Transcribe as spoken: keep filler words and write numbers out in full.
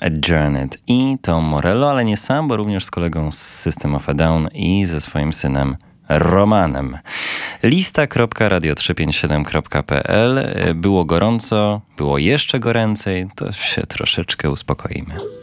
Adjourned i Tom Morello, ale nie sam, bo również z kolegą z System of a Down i ze swoim synem Romanem. lista kropka radio trzysta pięćdziesiąt siedem kropka p l. Było gorąco, było jeszcze goręcej, to się troszeczkę uspokoimy.